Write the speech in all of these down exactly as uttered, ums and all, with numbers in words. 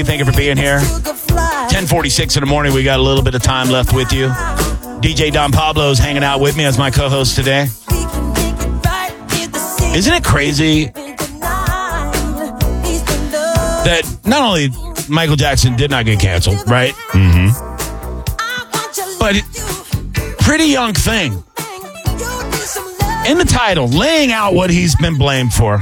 Thank you for being here. ten forty-six in the morning. We got a little bit of time left with you. D J Don Pablo's hanging out with me as my co-host today. Isn't it crazy that not only Michael Jackson did not get canceled, right? Mm-hmm. But Pretty Young Thing, in the title, laying out what he's been blamed for,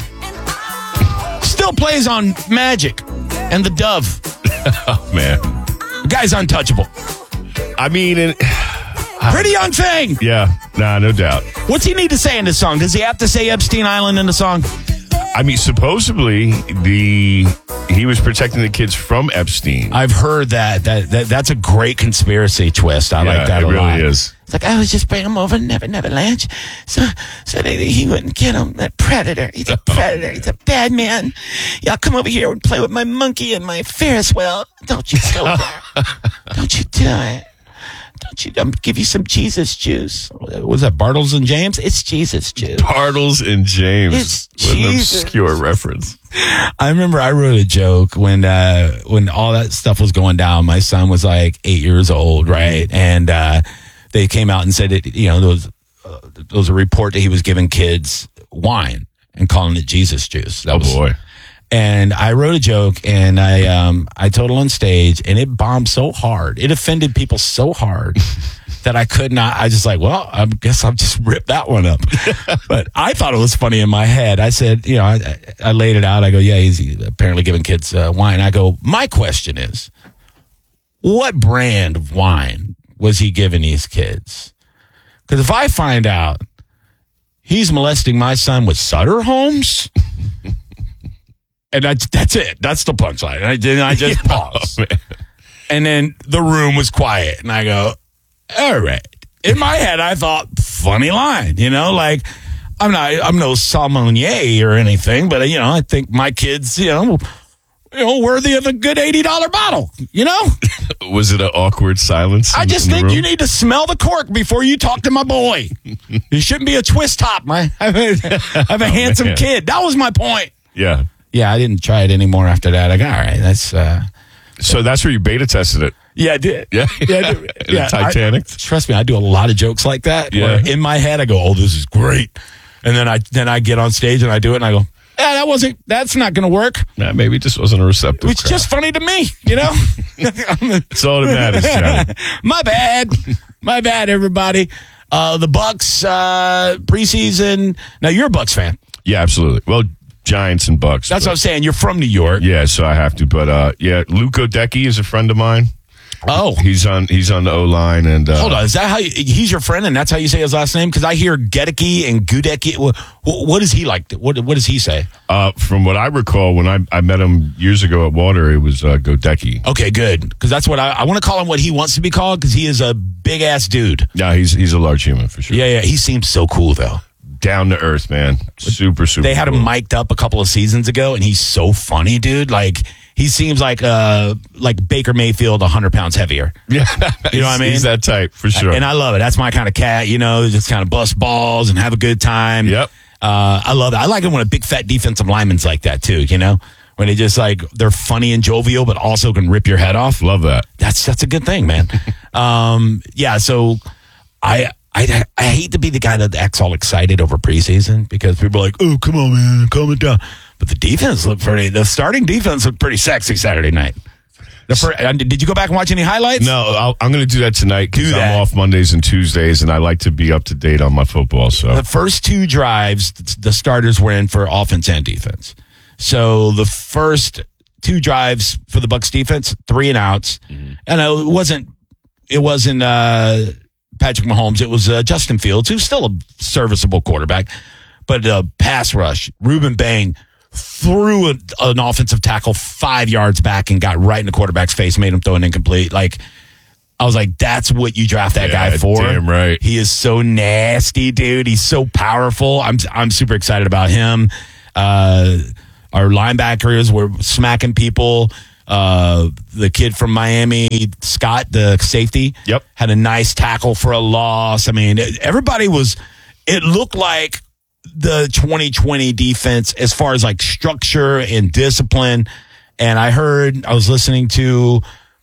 still plays on Magic and the Dove. Oh, man. The guy's untouchable. I mean... It, Pretty Young Thing. Yeah, nah, no doubt. What's he need to say in this song? Does he have to say Epstein Island in the song? I mean, supposedly the he was protecting the kids from Epstein. I've heard that. That, that that's a great conspiracy twist. I yeah, like that it a really lot. is. It's like, I was just bringing him over Never Never Land so, so that he wouldn't get him. That predator. He's a predator. He's a bad man. Y'all come over here and play with my monkey and my Ferris wheel. Don't you go there. Don't you do it. Don't you um, give you some Jesus juice? Was that Bartles and James? It's Jesus juice. Bartles and James. It's what Jesus. An obscure reference. I remember I wrote a joke when uh, when all that stuff was going down. My son was like eight years old, right? And uh, they came out and said, it, you know, there was, uh, there was a report that he was giving kids wine and calling it Jesus juice. That oh, was, boy. And I wrote a joke, and I um, I told it on stage, and it bombed so hard. It offended people so hard that I could not. I just like, well, I guess I'll just rip that one up. But I thought it was funny in my head. I said, you know, I, I laid it out. I go, yeah, he's apparently giving kids uh, wine. I go, my question is, what brand of wine was he giving these kids? Because if I find out he's molesting my son with Sutter Homes... And that's, that's it. That's the punchline. And I, then I just yeah, paused. Oh, and then the room was quiet. And I go, all right. In my head, I thought, funny line. You know, like, I'm not, I'm no sommelier or anything. But, you know, I think my kids, you know, you know, worthy of a good eighty dollars bottle. You know? Was it an awkward silence? I in, just in think you need to smell the cork before you talk to my boy. You shouldn't be a twist top. My, I have a, I have a oh, handsome man. kid. That was my point. Yeah. Yeah, I didn't try it anymore after that. I go, all right, that's... Uh, so that's where you beta tested it? Yeah, I did. Yeah? Yeah, I did. yeah Titanic? I, trust me, I do a lot of jokes like that. Yeah. Where in my head, I go, oh, this is great. And then I then I get on stage and I do it and I go, yeah, that wasn't, that's not going to work. Nah, maybe it just wasn't a receptive It's crowd. just funny to me, you know? That's all that matters, John. My bad. My bad, everybody. Uh, the Bucks uh, preseason. Now, you're a Bucks fan. Yeah, absolutely. Well, Giants and Bucks. That's but, what I'm saying. You're from New York. Yeah, so I have to. But uh, yeah, Luke Odecki is a friend of mine. Oh, he's on. He's on the O line. And uh, hold on, is that how you, he's your friend? And that's how you say his last name? Because I hear Gedecki and Gudecki. What, what does he like? What What does he say? Uh, from what I recall, when I I met him years ago at Water, it was uh, Godecki. Okay, good. Because that's what I I want to call him. What he wants to be called, because he is a big ass dude. Yeah, he's he's a large human for sure. Yeah, yeah. He seems so cool though. Down to earth, man. Super, super. They had cool. him mic'd up a couple of seasons ago, and he's so funny, dude. Like he seems like uh like Baker Mayfield, a hundred pounds heavier. Yeah, you know what I mean. He's that type for sure, and I love it. That's my kind of cat. You know, just kind of bust balls and have a good time. Yep. Uh, I love it. I like it when a big fat defensive lineman's like that too. You know, when they just like they're funny and jovial, but also can rip your head off. Love that. That's that's a good thing, man. um, yeah. So I. I, I hate to be the guy that acts all excited over preseason because people are like, oh, come on, man, calm it down. But the defense looked pretty, the starting defense looked pretty sexy Saturday night. The first, did you go back and watch any highlights? No, I'll, I'm going to do that tonight because I'm off Mondays and Tuesdays, and I like to be up to date on my football. So the first two drives, the starters were in for offense and defense. So the first two drives for the Bucs defense, three and outs, mm-hmm. and it wasn't, it wasn't, uh, Patrick Mahomes, it was uh, Justin Fields, who's still a serviceable quarterback, but uh, pass rush. Ruben Bain threw a, an offensive tackle five yards back and got right in the quarterback's face, made him throw an incomplete. Like, I was like, that's what you draft that yeah, guy for. Damn right. He is so nasty, dude. He's so powerful. I'm I'm super excited about him. Uh, our linebackers were smacking people. Uh, the kid from Miami, Scott, the safety, yep, had a nice tackle for a loss. I mean, everybody was, it looked like the twenty twenty defense as far as like structure and discipline And I heard, I was listening to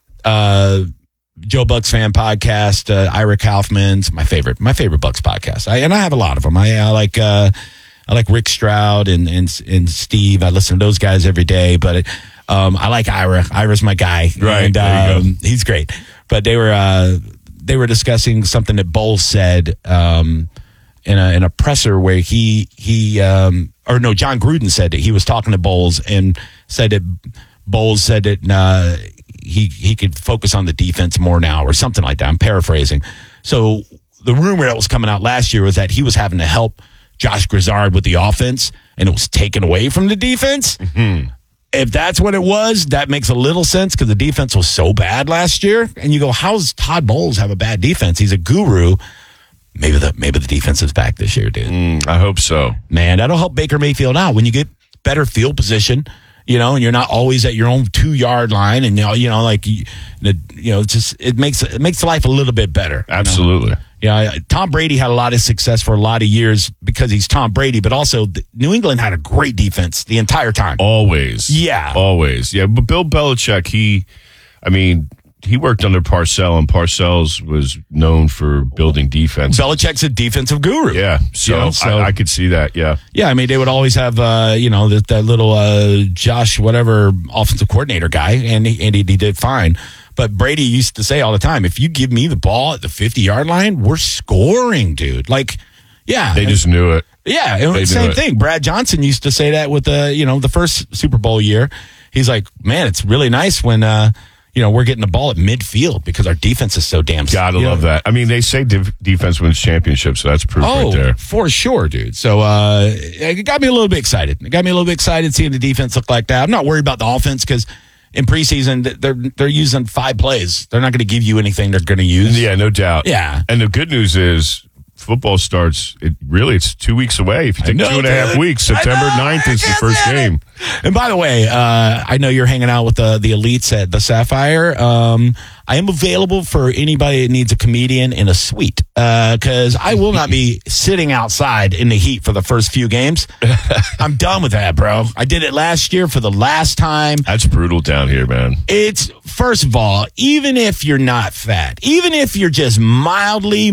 uh, Joe Bucks Fan Podcast, uh, Ira Kaufman's, my favorite, my favorite Bucks podcast. I, and I have a lot of them. I, I like, uh, I like Rick Stroud and, and, and Steve. I listen to those guys every day, but um, I like Ira. Ira's my guy. Right. And there you um, go. he's great. But they were, uh, they were discussing something that Bowles said, um, in a, in a presser where he, he, um, or no, John Gruden said that he was talking to Bowles and said that Bowles said that, uh, he, he could focus on the defense more now or something like that. I'm paraphrasing. So the rumor that was coming out last year was that he was having to help Josh Grizzard with the offense and it was taken away from the defense. Mm-hmm. If that's what it was, that makes a little sense because the defense was so bad last year. And you go, how's Todd Bowles have a bad defense? He's a guru. Maybe the maybe the defense is back this year, dude. Mm, I hope so. Man, that'll help Baker Mayfield out when you get better field position, you know, and you're not always at your own two yard line, and you know, you know, like you know, it's just it makes it makes life a little bit better. Absolutely. Yeah, you know, Tom Brady had a lot of success for a lot of years because he's Tom Brady, but also New England had a great defense the entire time. Always. Yeah. Always. Yeah, but Bill Belichick, he, I mean, he worked under Parcells, and Parcells was known for building defense. Belichick's a defensive guru. Yeah, so, You know, so- I, I could see that, yeah. Yeah, I mean, they would always have, uh, you know, that, that little uh, Josh, whatever, offensive coordinator guy, and he, and he, he did fine. But Brady used to say all the time, if you give me the ball at the fifty-yard line, we're scoring, dude. Like, yeah. They just knew it. Yeah, it They was the knew same it. thing. Brad Johnson used to say that with the, you know, the first Super Bowl year. He's like, man, it's really nice when, uh, you know, we're getting the ball at midfield because our defense is so damn. Gotta you love know, that. I mean, they say def- defense wins championships, so that's proof Oh, right there. for sure, dude. So uh, it got me a little bit excited. It got me a little bit excited seeing the defense look like that. I'm not worried about the offense because in preseason they're they're using five plays. They're not going to give you anything they're going to use. Yeah, no doubt. Yeah. And the good news is football starts, it really, it's two weeks away. If you take know, two and a half dude. weeks, I September know, ninth I is the can't first stand it. game. And by the way, uh, I know you're hanging out with the the elites at the Sapphire. Um, I am available for anybody that needs a comedian in a suite because I will not be sitting outside in the heat for the first few games. I'm done with that, bro. I did it last year for the last time. That's brutal down here, man. It's, first of all, even if you're not fat, even if you're just mildly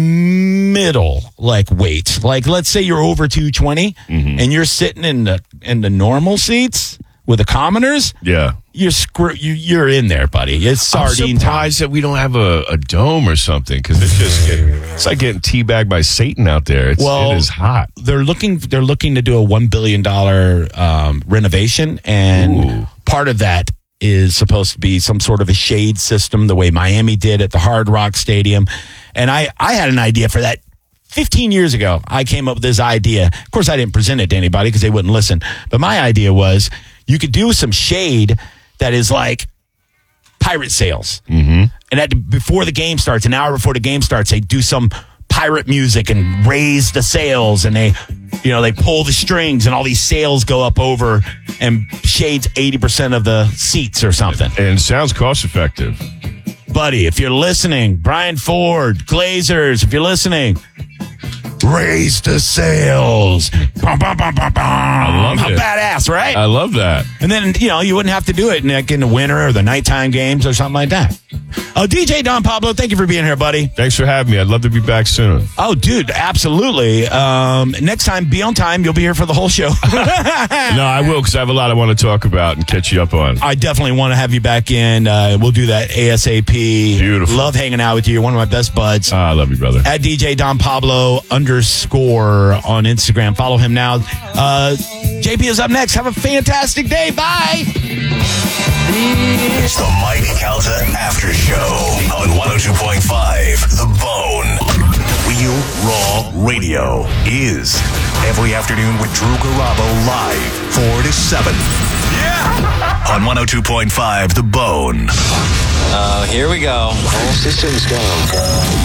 middle, like weight, like let's say you're over two twenty Mm-hmm. and you're sitting in the in the normal seats with the commoners, Yeah. you're screw you, you're in there, buddy. It's I'm sardine time. surprised that we don't have a, a dome or something because it's just it's like getting teabagged by Satan out there. It's, Well, it is hot. They're looking they're looking to do a one billion dollar um, renovation, and Ooh. part of that is supposed to be some sort of a shade system, the way Miami did at the Hard Rock Stadium. And I I had an idea for that. fifteen years ago, I came up with this idea. Of course, I didn't present it to anybody because they wouldn't listen. But my idea was you could do some shade that is like pirate sails. Mm-hmm. And that before the game starts, an hour before the game starts, they do some pirate music and raise the sails, and they, you know, they pull the strings, and all these sails go up over and shades eighty percent of the seats or something. And it sounds cost effective. Buddy, if you're listening, Brian Ford, Glazers, if you're listening, raise the sails. Bum, bum, bum, bum, bum. love How it. badass, right? I love that. And then, you know, you wouldn't have to do it in, like, in the winter or the nighttime games or something like that. Oh, D J Don Pablo, thank you for being here, buddy. Thanks for having me. I'd love to be back soon. Oh, dude, absolutely. Um, next time, be on time. You'll be here for the whole show. No, I will because I have a lot I want to talk about and catch you up on. I definitely want to have you back in. Uh, we'll do that ASAP. Beautiful. Love hanging out with you. You're one of my best buds. Ah, I love you, brother. At D J Don Pablo underscore on Instagram. Follow him now. Uh, J P is up next. Have a fantastic day. Bye. It's the Mike Calta After Show on one oh two point five The Bone. Real Raw Radio is every afternoon with Drew Garabo live four to seven. Yeah! On one oh two point five The Bone. Uh, here we go. All systems go.